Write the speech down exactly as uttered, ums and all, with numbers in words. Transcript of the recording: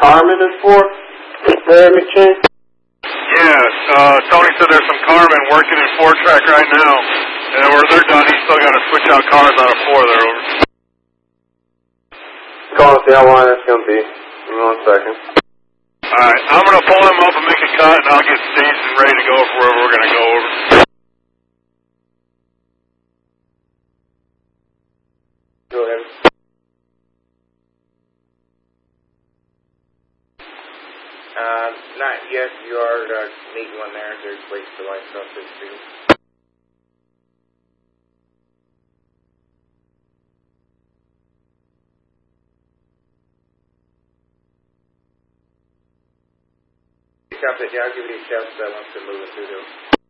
Carmen in Fort there, McChain? Yeah, uh, Tony said there's some carmen working in four track right now, and when they're done, he's still got to switch out cars on a four there. Over. Call us, see how long that's going to be. Give me one second. Alright, I'm going to pull him up and make a cut, and I'll get staged and ready to go for wherever we're going to go over. Go ahead. Uh, not yet. You are uh, needing one there. There's ways to light stuff this too. Copy. Yeah, I'll give you a shout that wants to move it through those.